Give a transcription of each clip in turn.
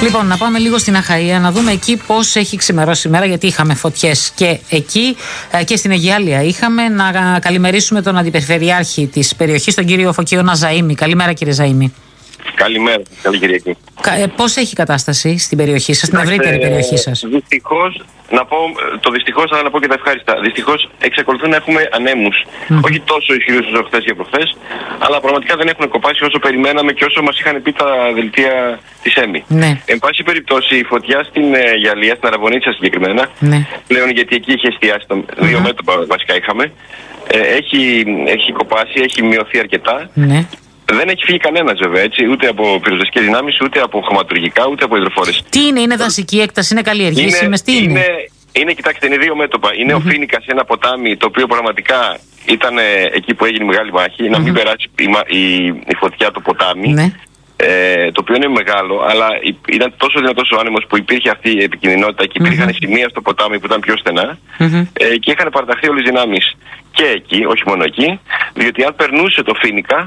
Λοιπόν, να πάμε λίγο στην Αχαΐα, να δούμε εκεί πώς έχει ξημερώσει η μέρα, γιατί είχαμε φωτιές και εκεί και στην Αιγιάλεια είχαμε. Να καλημερίσουμε τον Αντιπεριφερειάρχη της περιοχής, τον κύριο Φωκίωνα Ζαΐμη. Καλημέρα, κύριε Ζαΐμη. Καλημέρα, καλή Κυριακή. Πώς έχει κατάσταση στην περιοχή σας, στην ευρύτερη περιοχή σας? Δυστυχώς, να πω το δυστυχώς, αλλά να πω και τα ευχάριστα. Δυστυχώς εξακολουθούν να έχουμε ανέμους. Όχι τόσο ισχυρούς όσο χθες και προχθές, αλλά πραγματικά δεν έχουν κοπάσει όσο περιμέναμε και όσο μας είχαν πει τα δελτία της ΕΜΗ. Ναι. Εν πάση περιπτώσει, η φωτιά στην Γαλλία, στην Αραβωνίτσα συγκεκριμένα, πλέον γιατί εκεί είχε εστιάσει, δύο μέτωπα βασικά είχαμε, έχει κοπάσει, έχει μειωθεί αρκετά. Ναι. Δεν έχει φύγει κανένας βέβαια, έτσι, ούτε από πυροσβεστικές δυνάμεις, ούτε από χωματουργικά, ούτε από υδροφόρες. Τι είναι δασική έκταση, είναι καλλιεργήσιμες, τι είναι? Κοιτάξτε, είναι δύο μέτωπα. Είναι ο Φίνικας, ένα ποτάμι το οποίο πραγματικά ήταν εκεί που έγινε μεγάλη μάχη, να μην περάσει η φωτιά το ποτάμι. Ναι. Το οποίο είναι μεγάλο, αλλά ήταν τόσο δυνατός ο άνεμος που υπήρχε αυτή η επικινδυνότητα και υπήρχαν σημεία στο ποτάμι που ήταν πιο στενά και είχαν παραταχθεί όλες οι δυνάμεις και εκεί, όχι μόνο εκεί, διότι αν περνούσε το Φίνικα,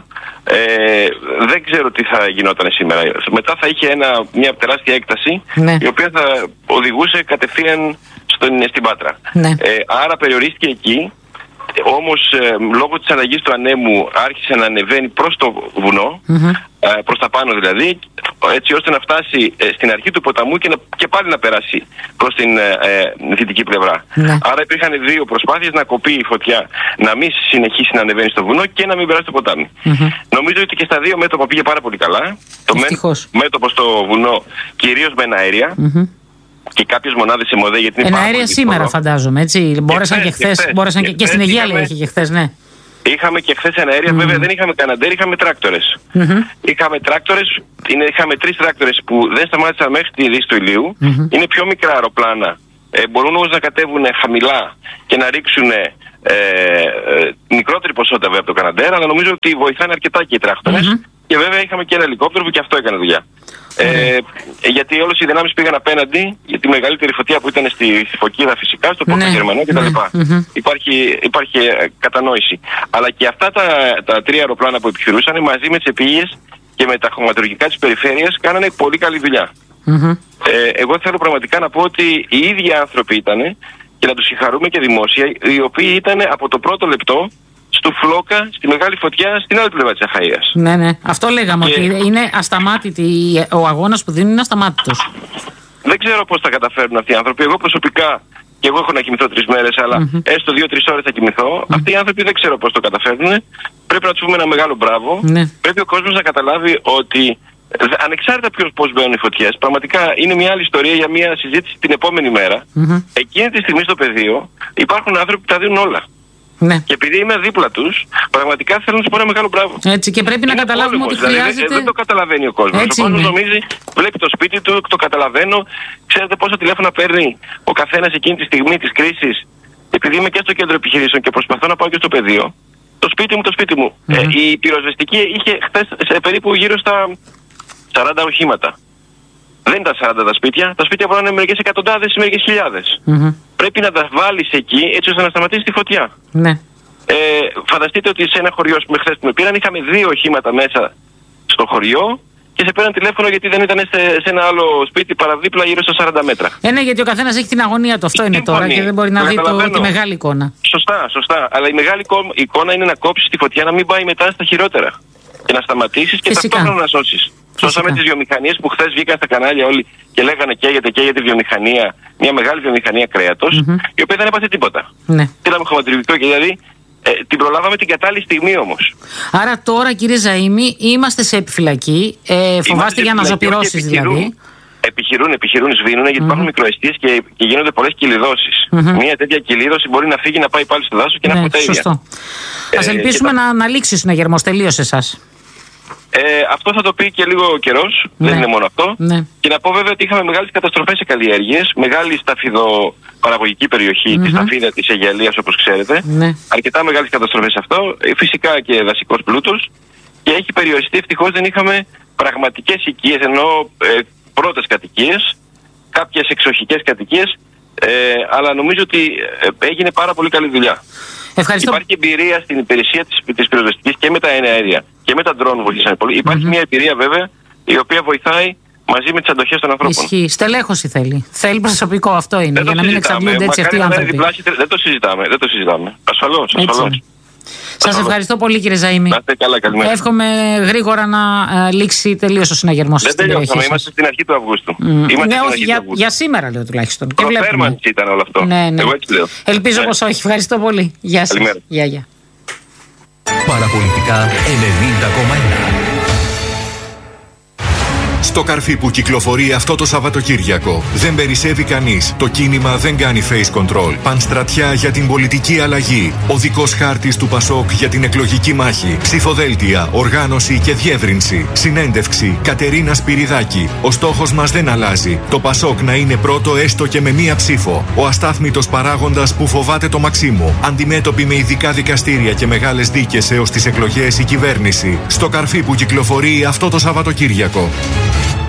δεν ξέρω τι θα γινόταν σήμερα. Μετά θα είχε μια τεράστια έκταση, η οποία θα οδηγούσε κατευθείαν στην Πάτρα. Άρα περιορίστηκε εκεί. Όμως λόγω της αλλαγής του ανέμου άρχισε να ανεβαίνει προς το βουνό, προς τα πάνω δηλαδή, έτσι ώστε να φτάσει στην αρχή του ποταμού και πάλι να περάσει προς την δυτική πλευρά. Άρα υπήρχαν δύο προσπάθειες να κοπεί η φωτιά, να μην συνεχίσει να ανεβαίνει στο βουνό και να μην περάσει το ποτάμι. Νομίζω ότι και στα δύο μέτωπα πήγε πάρα πολύ καλά. Το μέτωπο στο βουνό κυρίως με εναέρια. Και κάποιες μονάδες σε ΜΟΔΕ, γιατί είναι πάρα εναέρια σήμερα φαντάζομαι, έτσι. Μπόρεσαν και χθες, και στην Αιγιάλεια είχε και χθες, ναι. Είχαμε και χθες εναέρια, βέβαια δεν είχαμε καναντέρ, είχαμε τράκτορες. Είχαμε τράκτορες, είχαμε 3 τράκτορες που δεν σταμάτησαν μέχρι τη δύση του ηλίου. Είναι πιο μικρά αεροπλάνα, μπορούν όμως να κατέβουν χαμηλά και να ρίξουν μικρότερη ποσότητα βέβαια από το καναντέρ, αλλά νομίζω ότι βοηθάνε αρκετά και οι τράκτορες. Και βέβαια είχαμε και ένα ελικόπτερο που και αυτό έκανε δουλειά. Γιατί όλες οι δυνάμεις πήγαν απέναντι για τη μεγαλύτερη φωτιά που ήταν στη Φωκίδα φυσικά, στο Πόρτο Γερμανό κτλ. Υπάρχει κατανόηση. Αλλά και αυτά τα 3 αεροπλάνα που επιχειρούσαν μαζί με τις επίγειες και με τα χωματουργικά της περιφέρειας κάνανε πολύ καλή δουλειά. Εγώ θέλω πραγματικά να πω ότι οι ίδιοι άνθρωποι ήταν και να τους συγχαρούμε και δημόσια, οι οποίοι ήταν από το πρώτο λεπτό στο Φλόκα, στη μεγάλη φωτιά, στην άλλη πλευρά της Αχαΐας. Ναι. Αυτό λέγαμε, ότι είναι ασταμάτητη. Ο αγώνας που δίνουν είναι ασταμάτητος. Δεν ξέρω πώς θα καταφέρουν αυτοί οι άνθρωποι. Εγώ προσωπικά, και εγώ έχω να κοιμηθώ 3 μέρες, αλλά έστω 2-3 ώρες θα κοιμηθώ. Αυτοί οι άνθρωποι δεν ξέρω πώς το καταφέρνουν. Πρέπει να τους πούμε ένα μεγάλο μπράβο. Πρέπει ο κόσμος να καταλάβει ότι ανεξάρτητα πώς μπαίνουν οι φωτιές, πραγματικά είναι μια άλλη ιστορία για μια συζήτηση την επόμενη μέρα. Εκείνη τη στιγμή στο πεδίο υπάρχουν άνθρωποι που τα δίνουν όλα. Και επειδή είμαι δίπλα τους, πραγματικά θέλω να τους πω ένα μεγάλο μπράβο. Έτσι, και πρέπει να καταλάβουμε ότι χρειάζεται. Δεν το καταλαβαίνει ο κόσμος. Ο κόσμος νομίζει, βλέπει το σπίτι του, το καταλαβαίνω. Ξέρετε πόσα τηλέφωνα παίρνει ο καθένας εκείνη τη στιγμή της κρίσης? Επειδή είμαι και στο κέντρο επιχειρήσεων και προσπαθώ να πάω και στο πεδίο, το σπίτι μου. Η πυροσβεστική είχε χθες σε περίπου γύρω στα 40 οχήματα. Δεν ήταν 40 τα σπίτια. Τα σπίτια μπορούν να είναι μερικές εκατοντάδες ή μερικές χιλιάδες. Πρέπει να τα βάλεις εκεί έτσι ώστε να σταματήσει τη φωτιά. Φανταστείτε ότι σε ένα χωριό που χθες που με πήραν, είχαμε 2 οχήματα μέσα στο χωριό και σε πέραν τηλέφωνο γιατί δεν ήταν σε ένα άλλο σπίτι παραδίπλα γύρω στα 40 μέτρα. Ναι, γιατί ο καθένας έχει την αγωνία του. Αυτό είναι τώρα και δεν μπορεί να δει τη μεγάλη εικόνα. Σωστά. Αλλά η μεγάλη εικόνα είναι να κόψεις τη φωτιά, να μην πάει μετά στα χειρότερα. Και να σταματήσεις και ταυτόχρονα να σώσεις. Σώσαμε τις βιομηχανίες που χθες βγήκαν στα κανάλια όλοι και λέγανε καίγεται τη βιομηχανία, μια μεγάλη βιομηχανία κρέατος, η οποία δεν έπαθε τίποτα. Είδαμε χωματουργικό και δηλαδή την προλάβαμε την κατάλληλη στιγμή όμως. Άρα τώρα, κύριε Ζαΐμη, είμαστε σε επιφυλακή. Φοβάστε για αναζωπυρώσεις δηλαδή. Επιχειρούν, σβήνουν γιατί υπάρχουν μικροαιστείες και γίνονται πολλές κυλιδώσεις. Μια τέτοια κυλίδωση μπορεί να φύγει να πάει πάλι στο δάσος και να έχουμε τα ίδια. Σωστό. Ας ελπίσουμε να λήξει ο συναγερμός τελείως εσάς. Αυτό θα το πει και λίγο καιρός, δεν είναι μόνο αυτό. Και να πω βέβαια ότι είχαμε μεγάλες καταστροφές σε καλλιέργειες, μεγάλη σταφιδοπαραγωγική περιοχή, τη σταφίδα της Αιγιαλίας όπως ξέρετε. Αρκετά μεγάλες καταστροφές σε αυτό, φυσικά και δασικός πλούτος. Και έχει περιοριστεί, ευτυχώς δεν είχαμε πραγματικές οικίες, ενώ πρώτες κατοικίες, κάποιες εξοχικές κατοικίες, αλλά νομίζω ότι έγινε πάρα πολύ καλή δουλειά. Ευχαριστώ. Υπάρχει εμπειρία στην υπηρεσία της πυροσβεστικής και με τα εναέρια και με τα ντρόν βοηθήσανε πολύ. Υπάρχει μια εμπειρία βέβαια η οποία βοηθάει μαζί με τις αντοχές των ανθρώπων. Ισχύει. Στελέχωση θέλει. Θέλει προσωπικό, αυτό είναι. Για να μην εξαντλούνται έτσι αυτοί οι άνθρωποι. Δεν το συζητάμε. Ασφαλώς. Σας ευχαριστώ πολύ, κύριε Ζαΐμη. Να είστε καλά, καλημέρα. Εύχομαι γρήγορα να λήξει τελείως ο συναγερμός σας. Δεν τελειώσαμε, είμαστε στην αρχή του Αυγούστου. Ναι, όχι, για σήμερα λέω τουλάχιστον. Προφέρμανση ήταν όλο αυτό. Ναι. Εγώ έτσι λέω. Ελπίζω πως όχι. Ευχαριστώ πολύ. Γεια σας. Γεια. Παραπολιτικά 90,1. Στο καρφί που κυκλοφορεί αυτό το Σαββατοκύριακο δεν περισσεύει κανείς. Το κίνημα δεν κάνει face control. Πανστρατιά για την πολιτική αλλαγή. Οδικός χάρτης του Πασόκ για την εκλογική μάχη. Ψηφοδέλτια, οργάνωση και διεύρυνση. Συνέντευξη Κατερίνα Σπυριδάκη. Ο στόχος μας δεν αλλάζει. Το Πασόκ να είναι πρώτο έστω και με μία ψήφο. Ο αστάθμητος παράγοντας που φοβάται το Μαξίμου. Αντιμέτωπη με ειδικά δικαστήρια και μεγάλες δίκες έως τις εκλογές η κυβέρνηση. Στο καρφί που κυκλοφορεί αυτό το Σαββατοκύριακο.